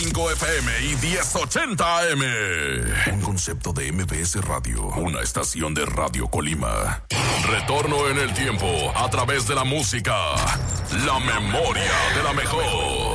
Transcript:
5 FM y 1080 AM. Un concepto de MBS Radio, una estación de Radio Colima. Retorno en el tiempo a través de la música. La memoria de la mejor.